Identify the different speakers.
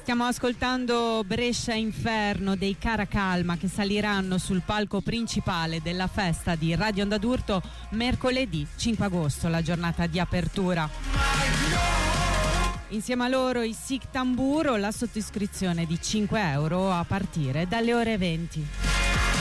Speaker 1: Stiamo ascoltando Brescia Inferno dei Caracalma, che saliranno sul palco principale della festa di Radio Onda d'Urto mercoledì 5 agosto, la giornata di apertura. Insieme a loro i Sic Tamburo, la sottoiscrizione di €5 a partire dalle ore 20.